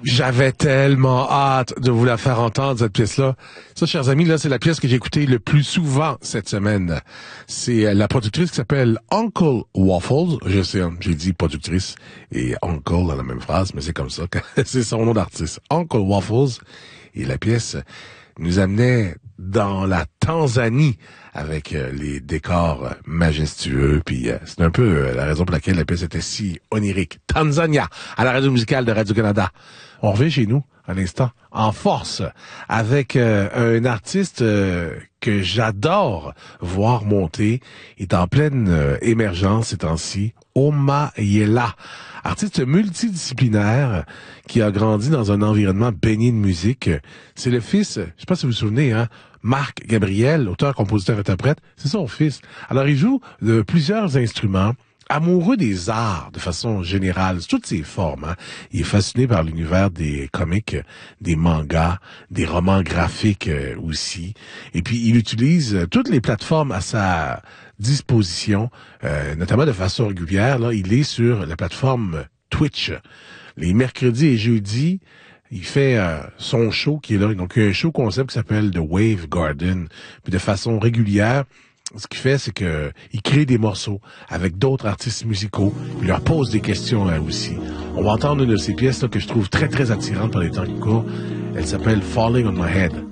J'avais tellement hâte de vous la faire entendre, cette pièce-là. Ça, chers amis, là, c'est la pièce que j'ai écoutée le plus souvent cette semaine. C'est la productrice qui s'appelle Uncle Waffles. Je sais, hein, j'ai dit productrice et Uncle dans la même phrase, mais c'est comme ça. C'est son nom d'artiste. Uncle Waffles. Et la pièce nous amenait dans la Tanzanie avec les décors majestueux. Puis c'est un peu la raison pour laquelle la pièce était si onirique. Tanzania, à la radio musicale de Radio-Canada. On revient chez nous, à l'instant, en force, avec un artiste que j'adore voir monter. Il est en pleine émergence ces temps-ci. Oma Yela, artiste multidisciplinaire qui a grandi dans un environnement baigné de musique. C'est le fils, je sais pas si vous vous souvenez, hein, Marc Gabriel, auteur, compositeur, interprète, c'est son fils. Alors il joue de plusieurs instruments. Amoureux des arts de façon générale, toutes ses formes. Hein. Il est fasciné par l'univers des comics, des mangas, des romans graphiques aussi. Et puis, il utilise toutes les plateformes à sa disposition, notamment de façon régulière. Là, il est sur la plateforme Twitch. Les mercredis et jeudis, il fait son show qui est là. Donc, il y a un show concept qui s'appelle The Wave Garden. Puis de façon régulière, ce qu'il fait, c'est que il crée des morceaux avec d'autres artistes musicaux. Il leur pose des questions aussi. On va entendre une de ces pièces là, que je trouve très, très attirante par les temps qui courent. Elle s'appelle Falling on My Head.